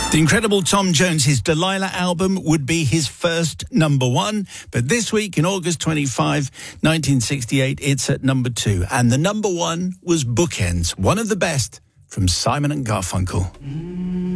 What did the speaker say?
The incredible Tom Jones, his Delilah album would be his first number one. But this week, in August 25, 1968, it's at number 2. And the number one was Bookends, one of the best from Simon and Garfunkel.